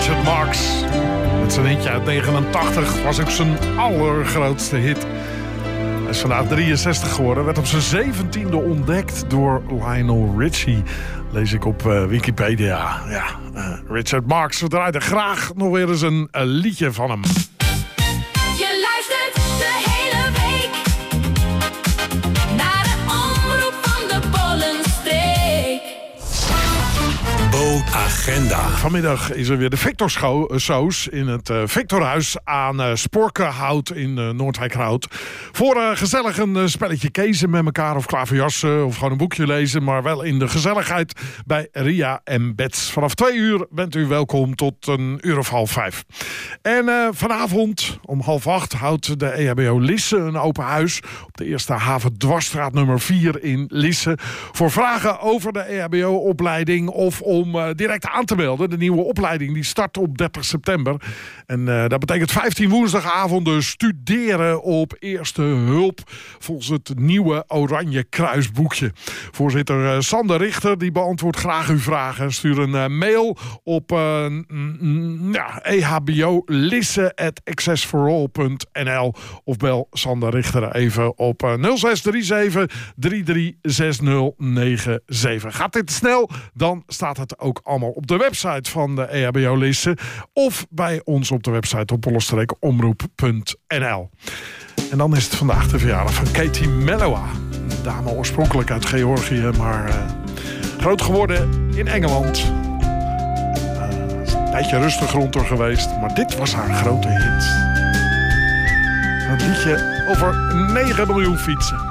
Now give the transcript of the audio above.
Richard Marx. Met zijn hitje uit 89 was ook zijn allergrootste hit. Hij is vandaag 63 geworden. Werd op zijn 17e ontdekt door Lionel Richie. Lees ik op Wikipedia. Ja, Richard Marx. We draaiden graag nog weer eens een liedje van hem. Je luistert de hele week naar de omroep van de Bollenstreek. Agenda. Vanmiddag is er weer de Victor-soos in het Victorhuis aan Sporkenhout in Noordwijkerhout. Voor gezellig een spelletje kezen met elkaar of klaverjassen of gewoon een boekje lezen. Maar wel in de gezelligheid bij Ria en Bets. Vanaf 2 uur bent u welkom tot 4:30. En vanavond om 7:30 houdt de EHBO Lisse een open huis op de Eerste Haven Dwarsstraat nummer 4 in Lisse. Voor vragen over de EHBO-opleiding of om direct aan te melden. De nieuwe opleiding die start op 30 september. En dat betekent 15 woensdagavonden studeren op eerste hulp volgens het nieuwe Oranje Kruisboekje. Voorzitter Sander Richter die beantwoordt graag uw vragen. Stuur een mail op ehbolisse@accessforall.nl of bel Sander Richter even op 0637 336097. Gaat dit snel, dan staat het ook allemaal op de website van de EHBO Lisse of bij ons op de website op bollenstreekomroep.nl. En dan is het vandaag de verjaardag van Katie Melua. Een dame oorspronkelijk uit Georgië, maar groot geworden in Engeland. Een tijdje rustig rond er geweest, maar dit was haar grote hit. Een liedje over 9 miljoen fietsen.